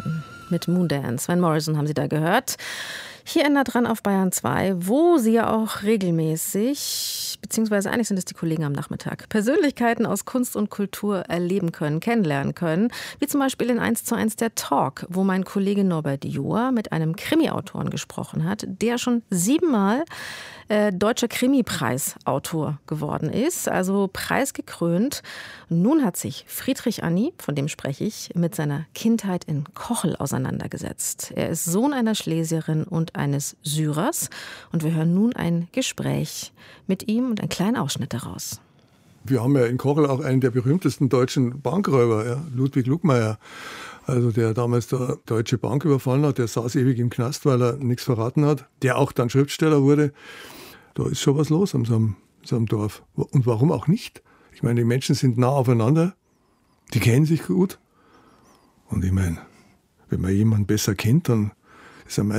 mit Moondance. Van Morrison haben Sie da gehört. Hier in Nah dran auf Bayern 2, wo Sie ja auch regelmäßig, beziehungsweise eigentlich sind es die Kollegen am Nachmittag, Persönlichkeiten aus Kunst und Kultur erleben können, kennenlernen können. Wie zum Beispiel in 1:1 der Talk, wo mein Kollege Norbert Joa mit einem Krimi-Autoren gesprochen hat, der schon 7-mal Deutscher Krimi-Preisautor geworden ist, also preisgekrönt. Nun hat sich Friedrich Anni, von dem spreche ich, mit seiner Kindheit in Kochel auseinandergesetzt. Er ist Sohn einer Schlesierin und eines Syrers. Und wir hören nun ein Gespräch mit ihm und einen kleinen Ausschnitt daraus. Wir haben ja in Kochel auch einen der berühmtesten deutschen Bankräuber, ja, Ludwig Lugmeier. Also der damals der Deutsche Bank überfallen hat, der saß ewig im Knast, weil er nichts verraten hat. Der auch dann Schriftsteller wurde. Da ist schon was los in so einem Dorf. Und warum auch nicht? Ich meine, die Menschen sind nah aufeinander, die kennen sich gut. Und ich meine, wenn man jemanden besser kennt, dann ist er